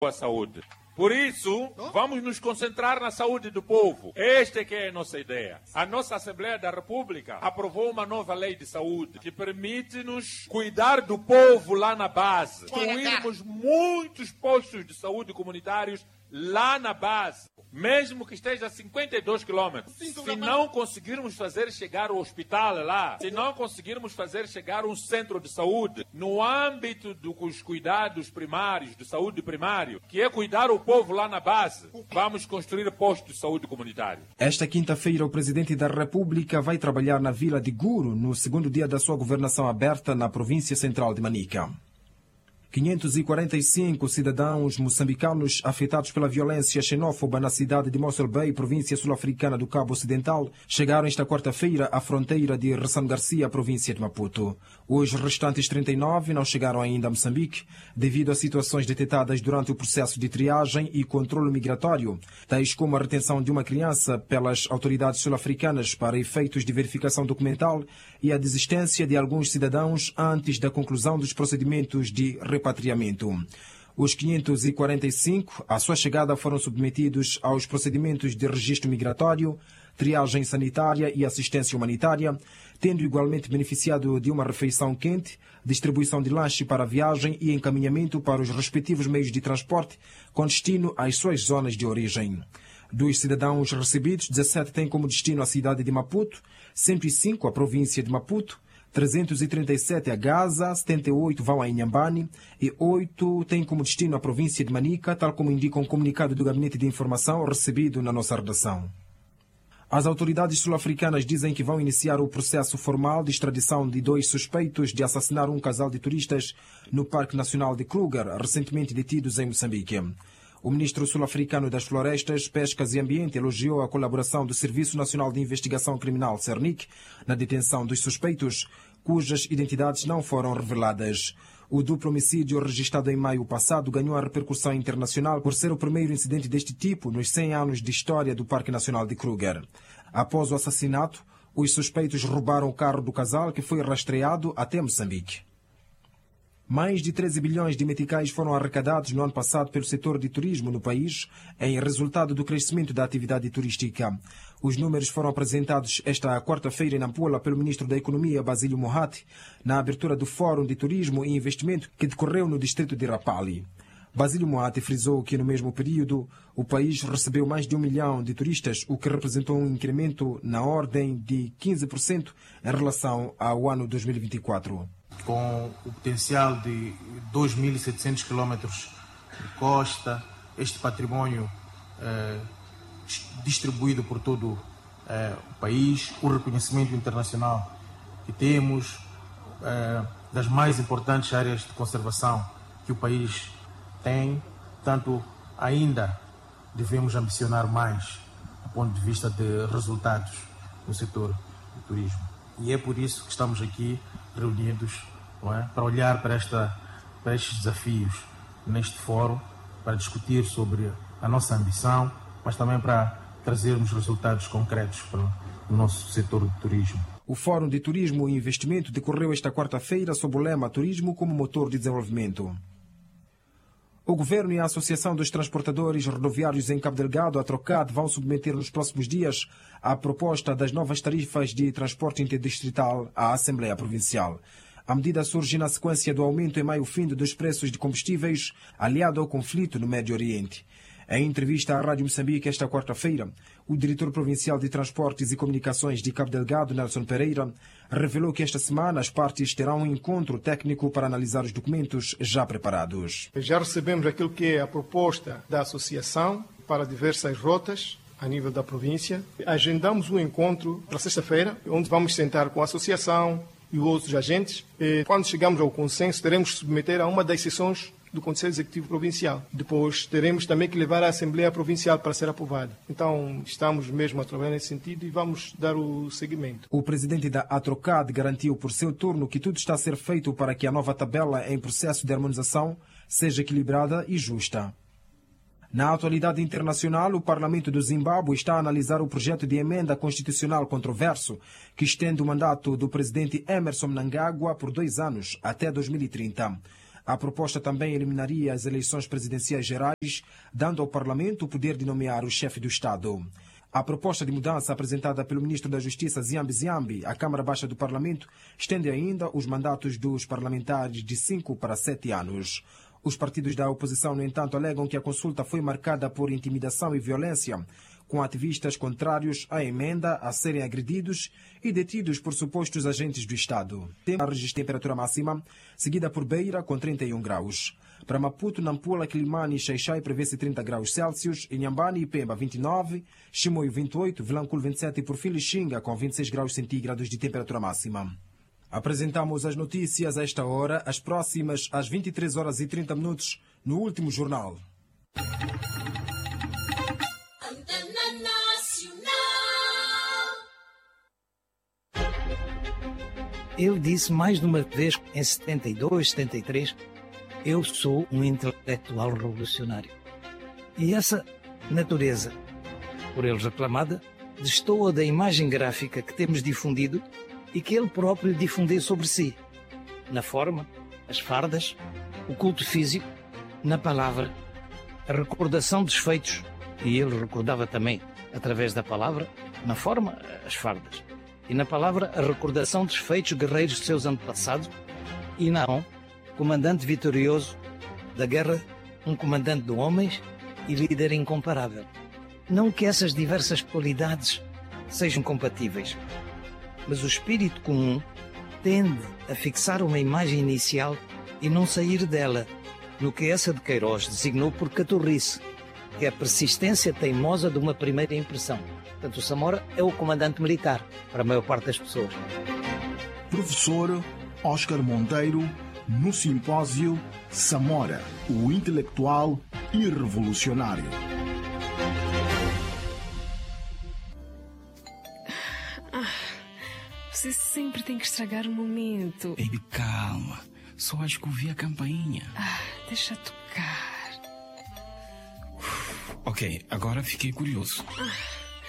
a saúde. Por isso, vamos nos concentrar na saúde do povo. Esta é que é a nossa ideia. A nossa Assembleia da República aprovou uma nova lei de saúde que permite-nos cuidar do povo lá na base. Construirmos muitos postos de saúde comunitários lá na base, mesmo que esteja a 52 quilômetros. Se não conseguirmos fazer chegar o hospital lá, se não conseguirmos fazer chegar um centro de saúde no âmbito dos cuidados primários, de saúde primário, que é cuidar o povo lá na base, vamos construir postos de saúde comunitário. Esta quinta-feira, o Presidente da República vai trabalhar na vila de Guru, no segundo dia da sua governação aberta na província central de Manica. 545 cidadãos moçambicanos afetados pela violência xenófoba na cidade de Mossel Bay, província sul-africana do Cabo Ocidental, chegaram esta quarta-feira à fronteira de Ressano Garcia, província de Maputo. Os restantes 39 não chegaram ainda a Moçambique devido a situações detectadas durante o processo de triagem e controle migratório, tais como a retenção de uma criança pelas autoridades sul-africanas para efeitos de verificação documental e a desistência de alguns cidadãos antes da conclusão dos procedimentos de repatriamento. Os 545, à sua chegada, foram submetidos aos procedimentos de registro migratório, triagem sanitária e assistência humanitária, tendo igualmente beneficiado de uma refeição quente, distribuição de lanche para a viagem e encaminhamento para os respectivos meios de transporte com destino às suas zonas de origem. Dos cidadãos recebidos, 17 têm como destino a cidade de Maputo, 105 a província de Maputo, 337 a Gaza, 78 vão a Inhambane e 8 têm como destino a província de Manica, tal como indica um comunicado do Gabinete de Informação recebido na nossa redação. As autoridades sul-africanas dizem que vão iniciar o processo formal de extradição de 2 suspeitos de assassinar um casal de turistas no Parque Nacional de Kruger, recentemente detidos em Moçambique. O ministro sul-africano das Florestas, Pescas e Ambiente elogiou a colaboração do Serviço Nacional de Investigação Criminal, CERNIC, na detenção dos suspeitos, cujas identidades não foram reveladas. O duplo homicídio registrado em maio passado ganhou a repercussão internacional por ser o primeiro incidente deste tipo nos 100 anos de história do Parque Nacional de Kruger. Após o assassinato, os suspeitos roubaram o carro do casal, que foi rastreado até Moçambique. Mais de 13 bilhões de meticais foram arrecadados no ano passado pelo setor de turismo no país, em resultado do crescimento da atividade turística. Os números foram apresentados esta quarta-feira em Nampula pelo ministro da Economia, Basílio Moratti, na abertura do Fórum de Turismo e Investimento que decorreu no distrito de Rapalli. Basílio Moatti frisou que no mesmo período o país recebeu mais de 1 milhão de turistas, o que representou um incremento na ordem de 15% em relação ao ano 2024. Com o potencial de 2.700 quilómetros de costa, este património distribuído por todo o país, o reconhecimento internacional que temos, das mais importantes áreas de conservação que o país tem, tanto ainda devemos ambicionar mais do ponto de vista de resultados no setor do turismo. E é por isso que estamos aqui reunidos, não é? Para olhar para estes desafios neste fórum, para discutir sobre a nossa ambição, mas também para trazermos resultados concretos para o nosso setor do turismo. O Fórum de Turismo e Investimento decorreu esta quarta-feira sob o lema Turismo como motor de desenvolvimento. O Governo e a Associação dos Transportadores Rodoviários em Cabo Delgado, a Trocad, vão submeter nos próximos dias a proposta das novas tarifas de transporte interdistrital à Assembleia Provincial. A medida surge na sequência do aumento em maio-findo dos preços de combustíveis, aliado ao conflito no Médio Oriente. Em entrevista à Rádio Moçambique esta quarta-feira, o diretor provincial de Transportes e Comunicações de Cabo Delgado, Nelson Pereira, revelou que esta semana as partes terão um encontro técnico para analisar os documentos já preparados. Já recebemos aquilo que é a proposta da associação para diversas rotas a nível da província. Agendamos um encontro para sexta-feira, onde vamos sentar com a associação e outros agentes. Quando chegamos ao consenso, teremos que submeter a uma das sessões do Conselho Executivo Provincial. Depois teremos também que levar à Assembleia Provincial para ser aprovada. Então, estamos mesmo a trabalhar nesse sentido e vamos dar o seguimento. O presidente da Atrocad garantiu por seu turno que tudo está a ser feito para que a nova tabela em processo de harmonização seja equilibrada e justa. Na atualidade internacional, o Parlamento do Zimbábue está a analisar o projeto de emenda constitucional controverso que estende o mandato do presidente Emmerson Mnangagwa por 2 anos, até 2030. A proposta também eliminaria as eleições presidenciais gerais, dando ao Parlamento o poder de nomear o chefe do Estado. A proposta de mudança apresentada pelo ministro da Justiça, Ziambi Ziambi, à Câmara Baixa do Parlamento, estende ainda os mandatos dos parlamentares de 5 para 7 anos. Os partidos da oposição, no entanto, alegam que a consulta foi marcada por intimidação e violência, com ativistas contrários à emenda a serem agredidos e detidos por supostos agentes do Estado. A temperatura máxima, seguida por Beira, com 31 graus. Para Maputo, Nampula, Quilimane e Xai-Xai prevê-se 30 graus Celsius, Inhambane e Pemba 29, Chimoio 28, Vilanculo 27 e por fim Lixinga com 26 graus centígrados de temperatura máxima. Apresentamos as notícias a esta hora, as próximas às 23 horas e 30 minutos, no último jornal. Ele disse mais de uma vez, em 72, 73, eu sou um intelectual revolucionário. E essa natureza, por eles reclamada, destoa da imagem gráfica que temos difundido e que ele próprio difundiu sobre si. Na forma, as fardas, o culto físico, na palavra, a recordação dos feitos, e ele recordava também, através da palavra, na forma, as fardas, e na palavra, a recordação dos feitos guerreiros de seus antepassados, e Naon, comandante vitorioso da guerra, um comandante de homens e líder incomparável. Não que essas diversas qualidades sejam compatíveis, mas o espírito comum tende a fixar uma imagem inicial e não sair dela, no que essa de Queiroz designou por caturrice, que é a persistência teimosa de uma primeira impressão. Portanto, o Samora é o comandante militar, para a maior parte das pessoas. Professor Oscar Monteiro, no simpósio Samora, o intelectual e revolucionário. Você sempre tem que estragar o momento. Baby, calma. Só acho que ouvi a campainha. Deixa tocar. Ok, agora fiquei curioso.